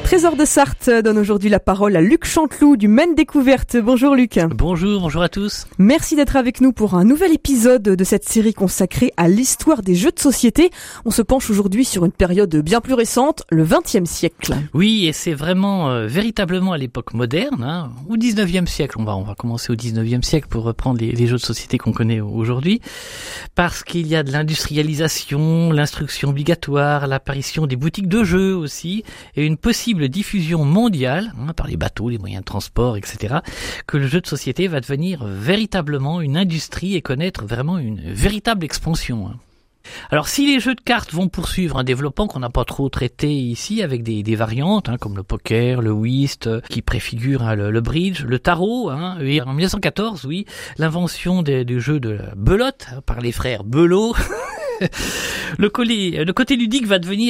Trésor de Sarthe donne aujourd'hui la parole à Luc Chanteloup du Maine Découverte. Bonjour Luc. Bonjour à tous. Merci d'être avec nous pour un nouvel épisode de cette série consacrée à l'histoire des jeux de société. On se penche aujourd'hui sur une période bien plus récente, le XXe siècle. Oui, et c'est vraiment véritablement à l'époque moderne, au XIXe siècle. On va commencer au XIXe siècle pour reprendre les jeux de société qu'on connaît aujourd'hui, parce qu'il y a de l'industrialisation, l'instruction obligatoire, l'apparition des boutiques de jeux aussi, et une possible diffusion mondiale, par les bateaux, les moyens de transport, etc., que le jeu de société va devenir véritablement une industrie et connaître vraiment une véritable expansion. Alors si les jeux de cartes vont poursuivre un développement qu'on n'a pas trop traité ici avec des variantes comme le poker, le whist qui préfigure le bridge, le tarot, et en 1914, l'invention du jeu de la belote par les frères Belot. Le côté ludique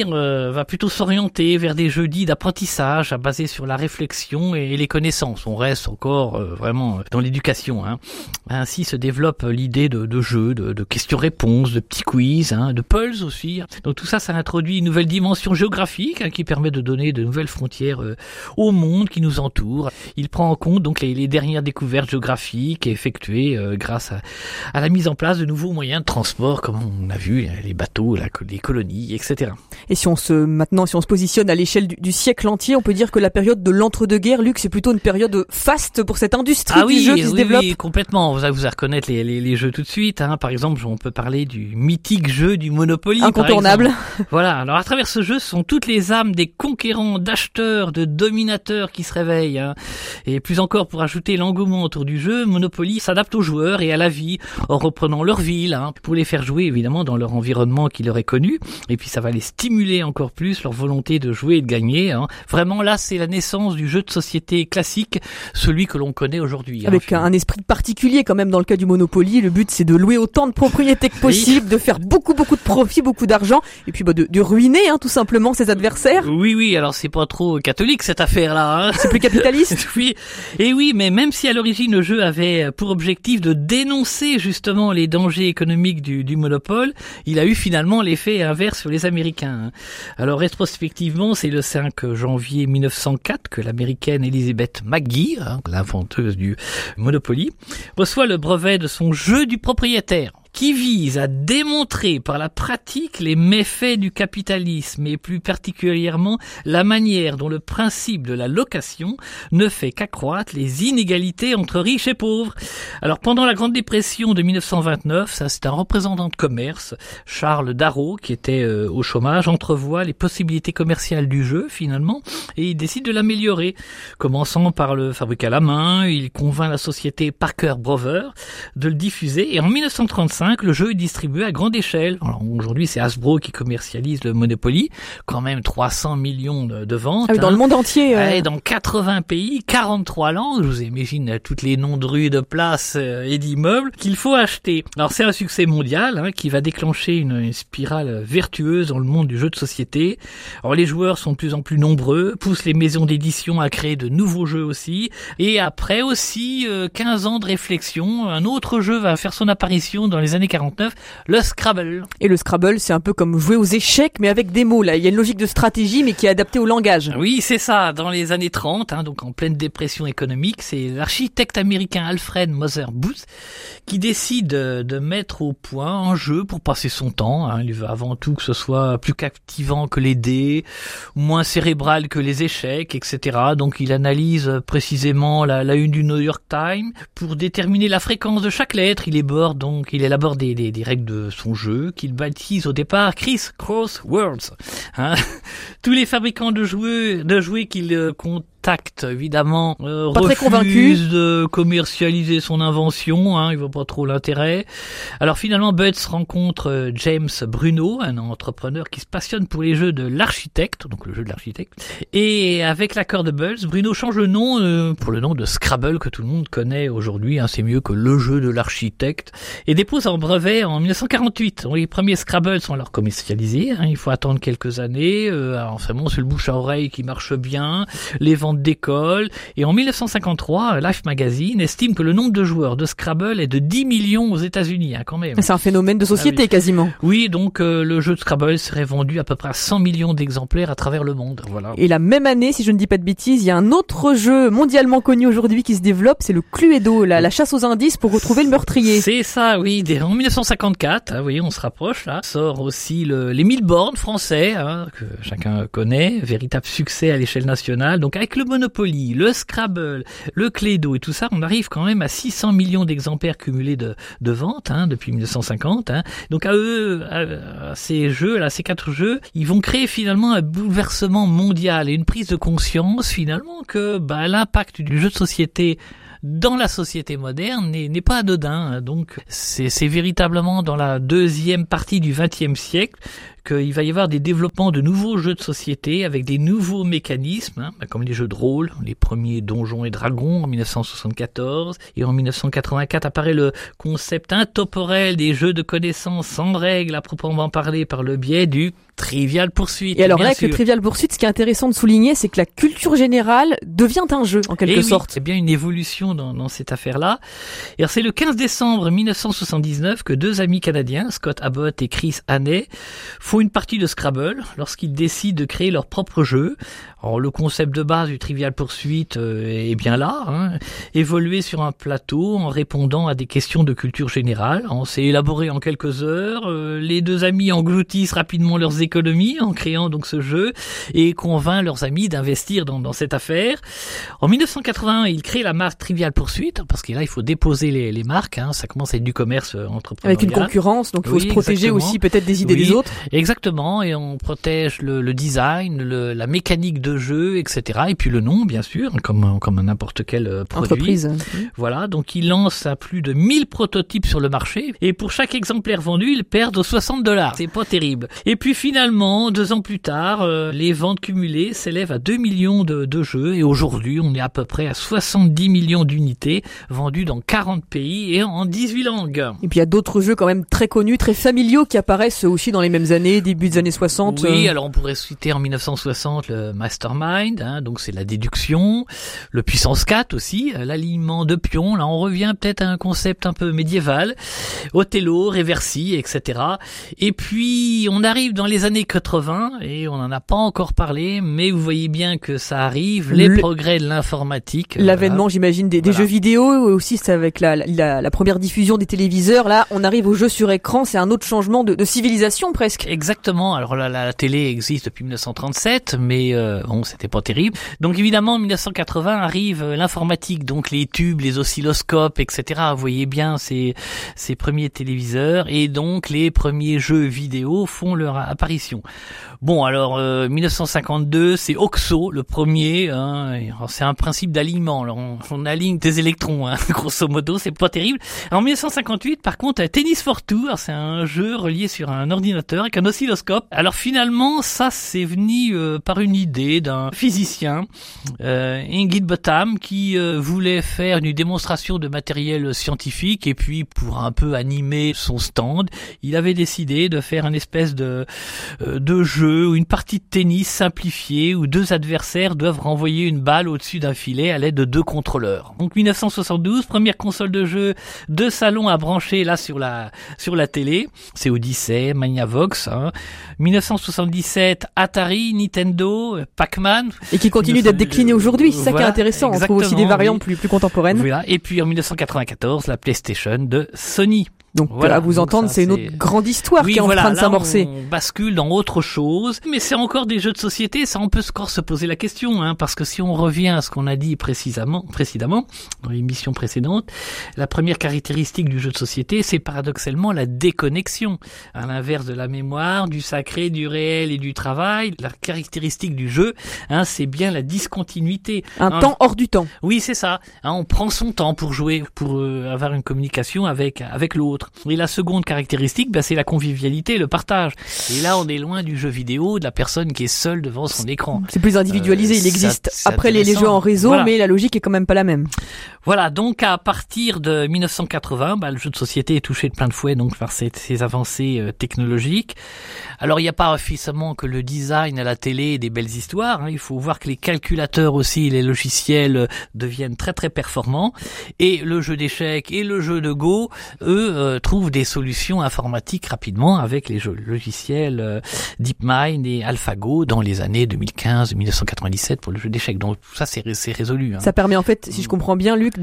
va plutôt s'orienter vers des jeux dits d'apprentissage basés sur la réflexion et les connaissances. On reste encore vraiment dans l'éducation. Ainsi se développe l'idée de jeux, de questions-réponses, de petits quiz, de puzzles aussi. Donc tout ça introduit une nouvelle dimension géographique qui permet de donner de nouvelles frontières au monde qui nous entoure. Il prend en compte donc les dernières découvertes géographiques effectuées grâce à la mise en place de nouveaux moyens de transport, comme on a vu, les bateaux, les colonies, etc. Et si on se positionne à l'échelle du siècle entier, on peut dire que la période de l'entre-deux-guerres, Luc, c'est plutôt une période faste pour cette industrie du jeu qui se développe. Oui, complètement. Vous allez reconnaître les jeux tout de suite. Par exemple, on peut parler du mythique jeu du Monopoly. Incontournable. Voilà. Alors, à travers ce jeu, ce sont toutes les âmes des conquérants, d'acheteurs, de dominateurs qui se réveillent. Et plus encore, pour ajouter l'engouement autour du jeu, Monopoly s'adapte aux joueurs et à la vie, en reprenant leur ville, pour les faire jouer, évidemment, dans leur environnement qu'il aurait connu, et puis ça va les stimuler encore plus leur volonté de jouer et de gagner. Vraiment là, c'est la naissance du jeu de société classique, celui que l'on connaît aujourd'hui. Avec un esprit particulier quand même dans le cas du Monopoly. Le but, c'est de louer autant de propriétés que possible, de faire beaucoup de profit, beaucoup d'argent, et puis de ruiner tout simplement ses adversaires. Oui, alors c'est pas trop catholique cette affaire-là. C'est plus capitaliste. Oui, mais même si à l'origine le jeu avait pour objectif de dénoncer justement les dangers économiques du monopole, il a eu finalement l'effet inverse sur les Américains. Alors rétrospectivement, c'est le 5 janvier 1904 que l'américaine Elizabeth McGee, l'inventeuse du Monopoly, reçoit le brevet de son jeu du propriétaire, qui vise à démontrer par la pratique les méfaits du capitalisme et plus particulièrement la manière dont le principe de la location ne fait qu'accroître les inégalités entre riches et pauvres. Alors pendant la Grande Dépression de 1929, c'est un représentant de commerce, Charles Darrow, qui était au chômage, entrevoit les possibilités commerciales du jeu finalement et il décide de l'améliorer. Commençant par le fabriquer à la main, il convainc la société Parker Brothers de le diffuser et en 1935, le jeu est distribué à grande échelle. Alors aujourd'hui, c'est Hasbro qui commercialise le Monopoly, quand même 300 millions de ventes. Dans le monde entier. Dans 80 pays, 43 langues. Je vous imagine toutes les noms de rues, de places et d'immeubles qu'il faut acheter. Alors c'est un succès mondial qui va déclencher une spirale vertueuse dans le monde du jeu de société. Alors les joueurs sont de plus en plus nombreux, poussent les maisons d'édition à créer de nouveaux jeux aussi. Et après aussi 15 ans de réflexion, un autre jeu va faire son apparition dans les années 49, le Scrabble. Et le Scrabble, c'est un peu comme jouer aux échecs, mais avec des mots. Là, il y a une logique de stratégie, mais qui est adaptée au langage. Oui, c'est ça. Dans les années 30, donc en pleine dépression économique, c'est l'architecte américain Alfred Moser Booth qui décide de mettre au point un jeu pour passer son temps. Il veut avant tout que ce soit plus captivant que les dés, moins cérébral que les échecs, etc. Donc il analyse précisément la une du New York Times pour déterminer la fréquence de chaque lettre. Il élabore des règles de son jeu qu'il baptise au départ Criss Cross Worlds. Tous les fabricants de jouets qu'il contacte évidemment refuse de commercialiser son invention, il voit pas trop l'intérêt. Alors finalement Butts rencontre James Bruno, un entrepreneur qui se passionne pour les jeux de l'architecte, donc le jeu de l'architecte, et avec l'accord de Butts, Bruno change le nom pour le nom de Scrabble que tout le monde connaît aujourd'hui, c'est mieux que le jeu de l'architecte, et dépose un brevet en 1948. Donc, les premiers Scrabble sont alors commercialisés, il faut attendre quelques années, alors vraiment c'est le bouche à oreille qui marche bien, les ventes ventes d'école. Et en 1953, Life Magazine estime que le nombre de joueurs de Scrabble est de 10 millions aux États-Unis, quand même. C'est un phénomène de société, oui. Quasiment. Oui, donc le jeu de Scrabble serait vendu à peu près à 100 millions d'exemplaires à travers le monde. Voilà. Et la même année, si je ne dis pas de bêtises, il y a un autre jeu mondialement connu aujourd'hui qui se développe, c'est le Cluedo, la chasse aux indices pour retrouver le meurtrier. C'est ça, oui. En 1954, oui, on se rapproche là, sort aussi les 1000 bornes français, que chacun connaît, véritable succès à l'échelle nationale. Donc avec le Monopoly, le Scrabble, le Cluedo et tout ça, on arrive quand même à 600 millions d'exemplaires cumulés de ventes depuis 1950. Donc à eux, à ces jeux, là, ces 4 jeux, ils vont créer finalement un bouleversement mondial et une prise de conscience finalement que l'impact du jeu de société dans la société moderne n'est pas anodin. Donc c'est véritablement dans la deuxième partie du XXe siècle qu'il va y avoir des développements de nouveaux jeux de société avec des nouveaux mécanismes, comme les jeux de rôle, les premiers Donjons et Dragons en 1974, et en 1984 apparaît le concept intemporel des jeux de connaissances sans règles à proprement parler par le biais du Trivial Pursuit. Et alors là, avec le Trivial Pursuit, ce qui est intéressant de souligner, c'est que la culture générale devient un jeu, en quelque sorte. C'est bien une évolution dans cette affaire-là. Et alors, c'est le 15 décembre 1979 que 2 amis canadiens, Scott Abbott et Chris Hannay, font une partie de Scrabble lorsqu'ils décident de créer leur propre jeu. Alors, le concept de base du Trivial Pursuit est bien là, évoluer sur un plateau en répondant à des questions de culture générale. On s'est élaboré en quelques heures. Les 2 amis engloutissent rapidement leurs économies en créant donc ce jeu et convainc leurs amis d'investir dans cette affaire. En 1981, ils créent la marque Trivial Pursuit parce que là, il faut déposer les marques. Ça commence à être du commerce entrepreneurial. Avec une concurrence, donc il faut se protéger aussi peut-être des idées des autres. Exactement, et on protège le design, la mécanique de jeu, etc. Et puis le nom, bien sûr, comme n'importe quel produit. Entreprise. Voilà, donc ils lancent à plus de 1000 prototypes sur le marché, et pour chaque exemplaire vendu, ils perdent $60. C'est pas terrible. Et puis finalement, 2 ans plus tard, les ventes cumulées s'élèvent à 2 millions de jeux, et aujourd'hui, on est à peu près à 70 millions d'unités vendues dans 40 pays et en 18 langues. Et puis il y a d'autres jeux quand même très connus, très familiaux qui apparaissent aussi dans les mêmes années, début des années 60. Oui, alors on pourrait citer en 1960 le Mastermind, donc c'est la déduction, le Puissance 4 aussi, l'alignement de pions, là on revient peut-être à un concept un peu médiéval, Othello, Reversi, etc. Et puis on arrive dans les années 80 et on n'en a pas encore parlé, mais vous voyez bien que ça arrive, les progrès de l'informatique. L'avènement, j'imagine, des jeux vidéo, aussi c'est avec la première diffusion des téléviseurs, là on arrive aux jeux sur écran, c'est un autre changement de civilisation presque. Exactement, alors la télé existe depuis 1937, mais c'était pas terrible. Donc évidemment en 1980 arrive l'informatique, donc les tubes, les oscilloscopes, etc. Vous voyez bien ces premiers téléviseurs, et donc les premiers jeux vidéo font leur apparition. Bon, alors 1952, c'est OXO, le premier. Alors, c'est un principe d'alignement. Alors on aligne des électrons, grosso modo, c'est pas terrible. En 1958, par contre, Tennis for Two, alors, c'est un jeu relié sur un ordinateur avec un oscilloscope. Alors finalement, ça c'est venu par une idée d'un physicien, Ingrid Botham, qui voulait faire une démonstration de matériel scientifique, et puis pour un peu animer son stand, il avait décidé de faire une espèce de jeu ou une partie de tennis simplifiée où 2 adversaires doivent renvoyer une balle au-dessus d'un filet à l'aide de 2 contrôleurs. Donc 1972, première console de jeu de salon à brancher là sur la télé, c'est Odyssey, Magnavox. 1977, Atari, Nintendo, Pac-Man. Et qui continue d'être décliné aujourd'hui, c'est ça qui est intéressant. On trouve aussi des variantes plus contemporaines. Voilà. Et puis en 1994, la PlayStation de Sony. Donc voilà, à vous entendre, c'est une autre grande histoire qui est en train de s'amorcer. On bascule dans autre chose, mais c'est encore des jeux de société, ça on peut encore se poser la question, parce que si on revient à ce qu'on a dit précédemment, dans l'émission précédente, la première caractéristique du jeu de société, c'est paradoxalement la déconnexion. À l'inverse de la mémoire, du sacré, du réel et du travail, la caractéristique du jeu, c'est bien la discontinuité. Temps hors du temps. Oui, c'est ça. On prend son temps pour jouer, pour avoir une communication avec l'autre. autres. Et la seconde caractéristique, c'est la convivialité, le partage. Et là, on est loin du jeu vidéo, de la personne qui est seule devant son écran. C'est plus individualisé, il existe après les jeux en réseau, voilà. Mais la logique est quand même pas la même. Voilà, donc à partir de 1980, le jeu de société est touché de plein de fouet donc par ces avancées technologiques. Alors il n'y a pas seulement que le design à la télé et des belles histoires, il faut voir que les calculateurs aussi, les logiciels deviennent très très performants, et le jeu d'échecs et le jeu de Go, eux, trouvent des solutions informatiques rapidement avec les jeux logiciels DeepMind et AlphaGo dans les années 2015-1997 pour le jeu d'échecs. Donc tout ça c'est résolu. Ça permet en fait, si je comprends bien Luc,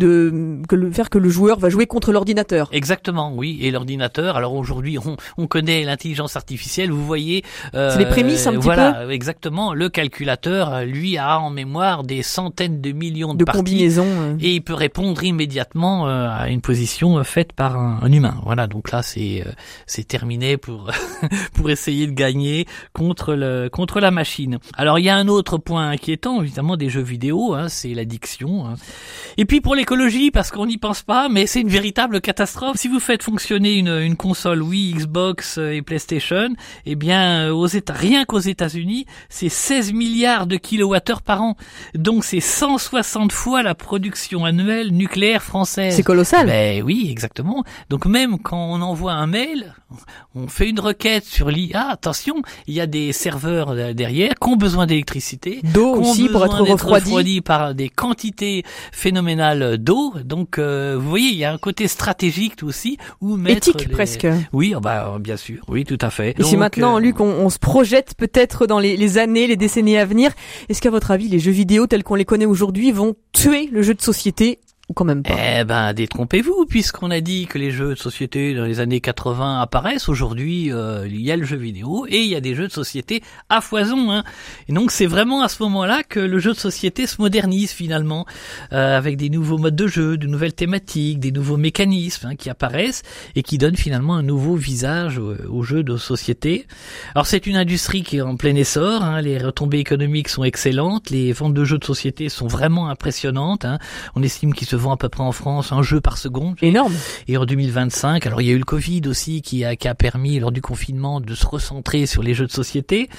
faire que le joueur va jouer contre l'ordinateur. Exactement, oui, et l'ordinateur. Alors aujourd'hui, on connaît l'intelligence artificielle. Vous voyez, c'est les prémices un petit peu. Voilà, exactement. Le calculateur, lui, a en mémoire des centaines de millions de parties, combinaisons, et il peut répondre immédiatement à une position faite par un humain. Voilà, donc là, c'est terminé pour pour essayer de gagner contre la machine. Alors il y a un autre point inquiétant, évidemment, des jeux vidéo, c'est l'addiction. Et puis pour l'écologie, parce qu'on n'y pense pas, mais c'est une véritable catastrophe. Si vous faites fonctionner une console Wii, Xbox et PlayStation, eh bien rien qu'aux États-Unis, c'est 16 milliards de kilowattheures par an. Donc c'est 160 fois la production annuelle nucléaire française. C'est colossal. Oui, exactement. Donc même quand on envoie un mail, on fait une requête sur l'IA, attention, il y a des serveurs derrière qui ont besoin d'électricité, d'eau aussi pour être refroidis par des quantités phénoménales d'eau. Donc vous voyez, il y a un côté stratégique aussi, ou mettre éthique presque. Oui, bien sûr, oui, tout à fait. Et si maintenant, Luc, on se projette peut-être dans les années, les décennies à venir, est-ce qu'à votre avis, les jeux vidéo tels qu'on les connaît aujourd'hui vont tuer le jeu de société? Ou quand même pas. Détrompez-vous, puisqu'on a dit que les jeux de société dans les années 80 apparaissent. Aujourd'hui, il y a le jeu vidéo et il y a des jeux de société à foison. Et donc c'est vraiment à ce moment-là que le jeu de société se modernise finalement, avec des nouveaux modes de jeu, de nouvelles thématiques, des nouveaux mécanismes qui apparaissent et qui donnent finalement un nouveau visage aux jeux de société. Alors c'est une industrie qui est en plein essor. Les retombées économiques sont excellentes, les ventes de jeux de société sont vraiment impressionnantes. On estime qu'il se vend à peu près en France un jeu par seconde. Énorme. Et en 2025, alors il y a eu le Covid aussi qui a permis lors du confinement de se recentrer sur les jeux de société.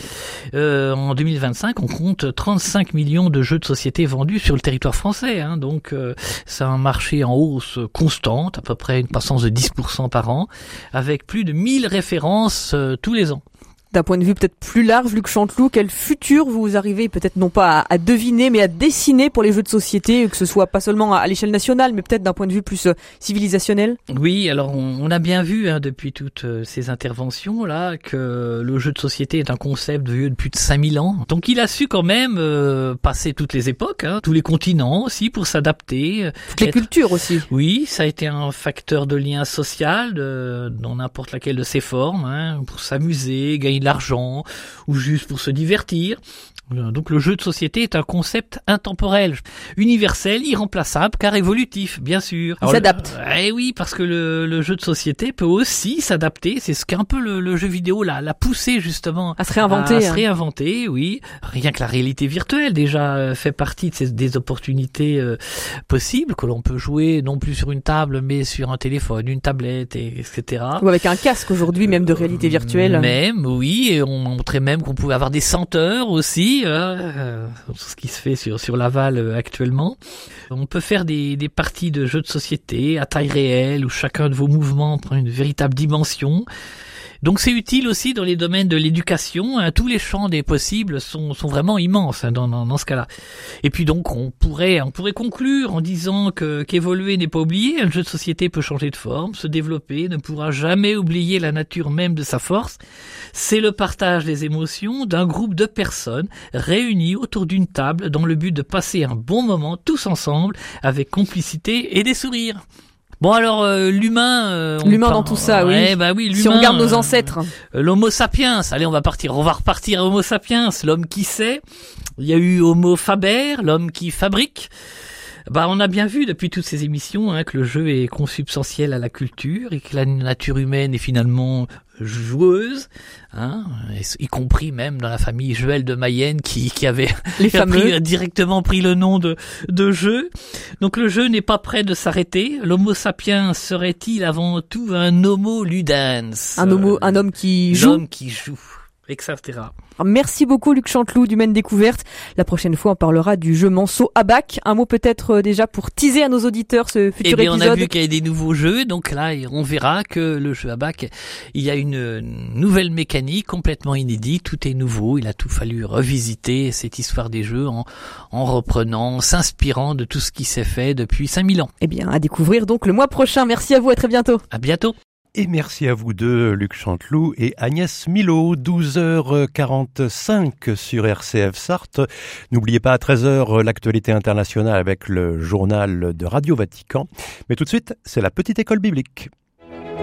En 2025, on compte 35 millions de jeux de société vendus sur le territoire français. Donc c'est un marché en hausse constante, à peu près une croissance de 10% par an, avec plus de 1000 références tous les ans. D'un point de vue peut-être plus large, Luc Chanteloup, quel futur vous arrivez peut-être non pas à deviner, mais à dessiner pour les jeux de société, que ce soit pas seulement à l'échelle nationale, mais peut-être d'un point de vue plus civilisationnel? Oui, alors on a bien vu depuis toutes ces interventions là que le jeu de société est un concept vieux de plus de 5000 ans. Donc il a su quand même passer toutes les époques, tous les continents aussi pour s'adapter. Toutes les cultures aussi. Oui, ça a été un facteur de lien social dans n'importe laquelle de ses formes, pour s'amuser, gagner de l'argent ou juste pour se divertir. Donc le jeu de société est un concept intemporel, universel, irremplaçable, car évolutif, bien sûr. Il s'adapte. Oui, parce que le jeu de société peut aussi s'adapter. C'est ce qu'un peu le jeu vidéo l'a poussé justement à se réinventer. À se réinventer, oui. Rien que la réalité virtuelle déjà fait partie des opportunités possibles que l'on peut jouer non plus sur une table, mais sur un téléphone, une tablette, etc. Ou avec un casque aujourd'hui, même de réalité virtuelle. Même, oui, et on montrait même qu'on pouvait avoir des senteurs aussi. Ce qui se fait sur Laval actuellement. On peut faire des parties de jeux de société à taille réelle où chacun de vos mouvements prend une véritable dimension. Donc c'est utile aussi dans les domaines de l'éducation. Tous les champs des possibles sont vraiment immenses dans ce cas-là. Et puis donc on pourrait conclure en disant qu'évoluer n'est pas oublier. Un jeu de société peut changer de forme, se développer, ne pourra jamais oublier la nature même de sa force. C'est le partage des émotions d'un groupe de personnes réunies autour d'une table dans le but de passer un bon moment tous ensemble avec complicité et des sourires. Bon alors l'humain dans tout ça, oui. Oui, l'humain, si on regarde nos ancêtres, l'Homo sapiens. Allez, on va repartir à Homo sapiens, l'homme qui sait. Il y a eu Homo faber, l'homme qui fabrique. On a bien vu depuis toutes ces émissions que le jeu est consubstantiel à la culture et que la nature humaine est finalement joueuses, y compris même dans la famille Juel de Mayenne qui avait directement pris le nom de jeu. Donc le jeu n'est pas prêt de s'arrêter. L'Homo sapiens serait-il avant tout un homo ludens? Un homme qui joue. L'homme qui joue, etc. Merci beaucoup Luc Chanteloup du Maine Découverte. La prochaine fois, on parlera du jeu Manceau Abac. Un mot peut-être déjà pour teaser à nos auditeurs ce futur épisode. On a vu qu'il y a des nouveaux jeux, donc là, on verra que le jeu Abac, il y a une nouvelle mécanique complètement inédite, tout est nouveau. Il a tout fallu revisiter cette histoire des jeux en reprenant, s'inspirant de tout ce qui s'est fait depuis 5000 ans. Eh bien, à découvrir donc le mois prochain. Merci à vous, à très bientôt. À bientôt. Et merci à vous deux, Luc Chanteloup et Agnès Milot, 12h45 sur RCF Sarthe. N'oubliez pas à 13h l'actualité internationale avec le journal de Radio Vatican. Mais tout de suite, c'est la petite école biblique.